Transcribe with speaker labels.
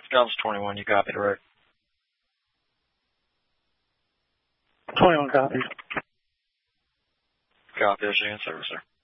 Speaker 1: That was 21. You copied, right?
Speaker 2: 21 copies.
Speaker 1: Copy. There's the answer, sir.